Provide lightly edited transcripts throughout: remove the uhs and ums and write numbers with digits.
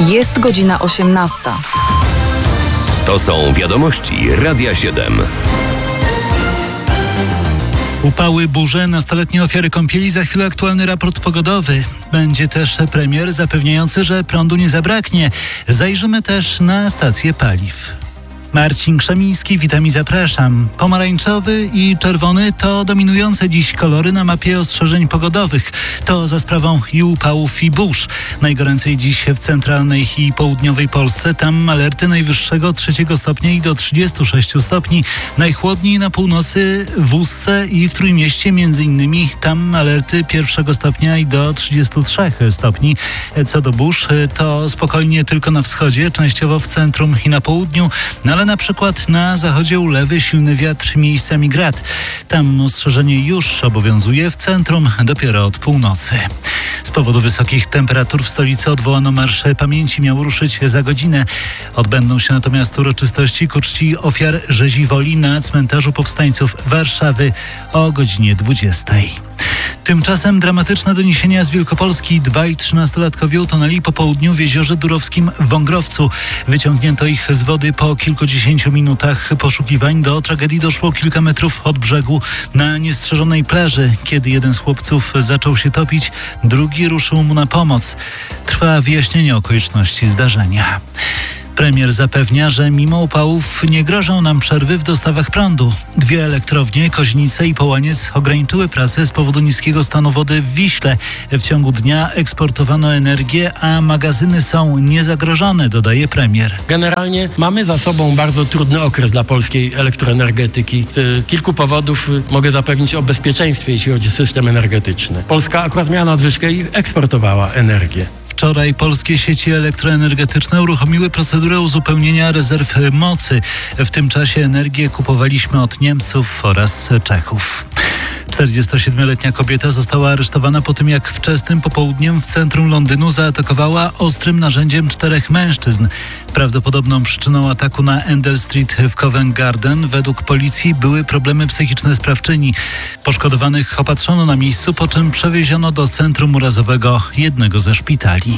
Jest godzina 18. To są wiadomości Radia 7. Upały, burze, nastoletnie ofiary kąpieli, za chwilę aktualny raport pogodowy. Będzie też premier zapewniający, że prądu nie zabraknie. Zajrzymy też na stację paliw. Marcin Krzemiński, witam i zapraszam. Pomarańczowy i czerwony to dominujące dziś kolory na mapie ostrzeżeń pogodowych. To za sprawą i upałów, i burz. Najgoręcej dziś w centralnej i południowej Polsce. Tam alerty najwyższego 3 stopnia i do 36 stopni. Najchłodniej na północy, w Ustce i w Trójmieście między innymi. Tam alerty 1 stopnia i do 33 stopni. Co do burz, to spokojnie tylko na wschodzie, częściowo w centrum i na południu. Ale na przykład na zachodzie ulewy, silny wiatr, miejscami grad. Tam ostrzeżenie już obowiązuje, w centrum dopiero od północy. Z powodu wysokich temperatur w stolicy odwołano Marsz Pamięci. Miał ruszyć za godzinę. Odbędą się natomiast uroczystości ku czci ofiar rzezi woli na cmentarzu powstańców Warszawy o godzinie 20. Tymczasem dramatyczne doniesienia z Wielkopolski. 2 i 13-latkowie utonęli po południu w jeziorze Durowskim w Wągrowcu. Wyciągnięto ich z wody po kilkudziesięciu minutach poszukiwań. Do tragedii doszło kilka metrów od brzegu na niestrzeżonej plaży. Kiedy jeden z chłopców zaczął się topić, drugi ruszył mu na pomoc. Trwa wyjaśnienie okoliczności zdarzenia. Premier zapewnia, że mimo upałów nie grożą nam przerwy w dostawach prądu. 2 elektrownie, Koźnice i Połaniec, ograniczyły pracę z powodu niskiego stanu wody w Wiśle. W ciągu dnia eksportowano energię, a magazyny są niezagrożone, dodaje premier. Generalnie mamy za sobą bardzo trudny okres dla polskiej elektroenergetyki. Z kilku powodów mogę zapewnić o bezpieczeństwie, jeśli chodzi o system energetyczny. Polska akurat miała nadwyżkę i eksportowała energię. Wczoraj polskie sieci elektroenergetyczne uruchomiły procedurę uzupełnienia rezerw mocy. W tym czasie energię kupowaliśmy od Niemców oraz Czechów. 47-letnia kobieta została aresztowana po tym, jak wczesnym popołudniem w centrum Londynu zaatakowała ostrym narzędziem 4 mężczyzn. Prawdopodobną przyczyną ataku na Endell Street w Covent Garden według policji były problemy psychiczne sprawczyni. Poszkodowanych opatrzono na miejscu, po czym przewieziono do centrum urazowego jednego ze szpitali.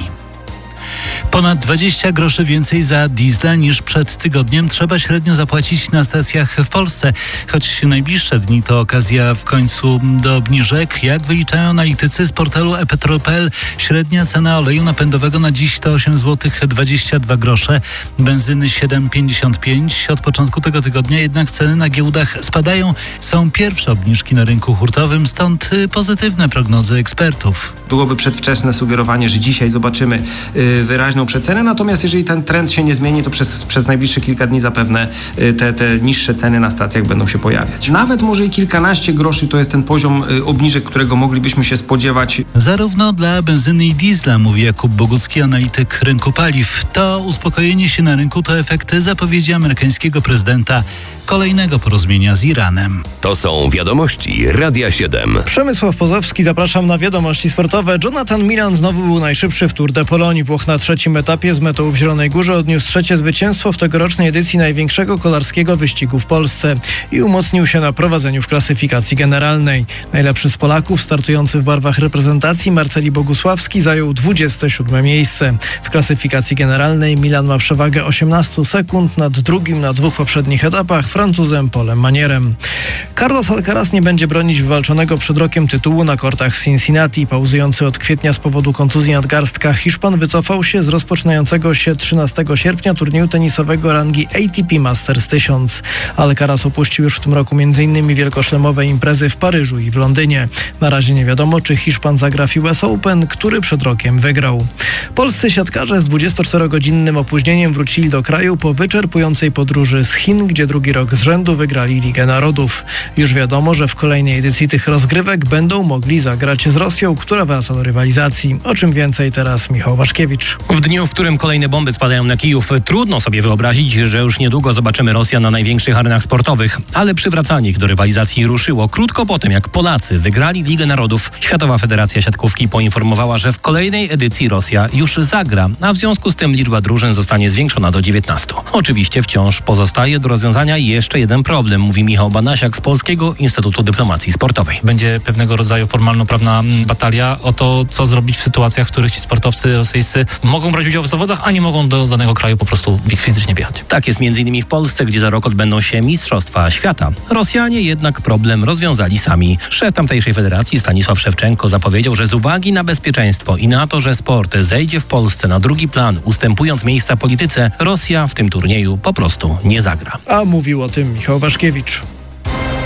Ponad 20 groszy więcej za diesla niż przed tygodniem trzeba średnio zapłacić na stacjach w Polsce. Choć najbliższe dni to okazja w końcu do obniżek. Jak wyliczają analitycy z portalu ePetrol.pl, średnia cena oleju napędowego na dziś to 8 zł 22 grosze, benzyny 7,55. Od początku tego tygodnia jednak ceny na giełdach spadają. Są pierwsze obniżki na rynku hurtowym, stąd pozytywne prognozy ekspertów. Byłoby przedwczesne sugerowanie, że dzisiaj zobaczymy wyraźną przecenę, natomiast jeżeli ten trend się nie zmieni, to przez najbliższe kilka dni zapewne te niższe ceny na stacjach będą się pojawiać. Nawet może i kilkanaście groszy to jest ten poziom obniżek, którego moglibyśmy się spodziewać. Zarówno dla benzyny i diesla, mówi Jakub Bogucki, analityk rynku paliw. To uspokojenie się na rynku to efekty zapowiedzi amerykańskiego prezydenta kolejnego porozumienia z Iranem. To są wiadomości Radia 7. Przemysław Pozowski, zapraszam na wiadomości sportowe. Jonathan Milan znowu był najszybszy w Tour de Pologne. Włoch na 3. etapie z metą w Zielonej Górze odniósł 3. zwycięstwo w tegorocznej edycji największego kolarskiego wyścigu w Polsce i umocnił się na prowadzeniu w klasyfikacji generalnej. Najlepszy z Polaków, startujący w barwach reprezentacji, Marceli Bogusławski zajął 27. miejsce. W klasyfikacji generalnej Milan ma przewagę 18 sekund nad drugim na 2 poprzednich etapach Francuzem Polem Manierem. Carlos Alcaraz nie będzie bronić wywalczonego przed rokiem tytułu na kortach w Cincinnati. Pauzujący od kwietnia z powodu kontuzji nadgarstka Hiszpan wycofał się z rozpoczynającego się 13 sierpnia turnieju tenisowego rangi ATP Masters 1000. Alcaraz opuścił już w tym roku m.in. wielkoszlemowe imprezy w Paryżu i w Londynie. Na razie nie wiadomo, czy Hiszpan zagra w US Open, który przed rokiem wygrał. Polscy siatkarze z 24-godzinnym opóźnieniem wrócili do kraju po wyczerpującej podróży z Chin, gdzie drugi rok z rzędu wygrali Ligę Narodów. Już wiadomo, że w kolejnej edycji tych rozgrywek będą mogli zagrać z Rosją, która wraca do rywalizacji. O czym więcej teraz Michał Waszkiewicz. W dniu, w którym kolejne bomby spadają na Kijów, trudno sobie wyobrazić, że już niedługo zobaczymy Rosjan na największych arenach sportowych, ale przywracanie ich do rywalizacji ruszyło krótko po tym, jak Polacy wygrali Ligę Narodów. Światowa Federacja Siatkówki poinformowała, że w kolejnej edycji Rosja już już zagra, a w związku z tym liczba drużyn zostanie zwiększona do 19. Oczywiście wciąż pozostaje do rozwiązania jeszcze jeden problem, mówi Michał Banasiak z Polskiego Instytutu Dyplomacji Sportowej. Będzie pewnego rodzaju formalno-prawna batalia o to, co zrobić w sytuacjach, w których ci sportowcy rosyjscy mogą brać udział w zawodach, a nie mogą do danego kraju po prostu fizycznie wjechać. Tak jest m.in. w Polsce, gdzie za rok odbędą się Mistrzostwa Świata. Rosjanie jednak problem rozwiązali sami. Szef tamtejszej federacji Stanisław Szewczenko zapowiedział, że z uwagi na bezpieczeństwo i na to, że sport zejdzie w Polsce na drugi plan, ustępując miejsca polityce, Rosja w tym turnieju po prostu nie zagra. A mówił o tym Michał Waszkiewicz.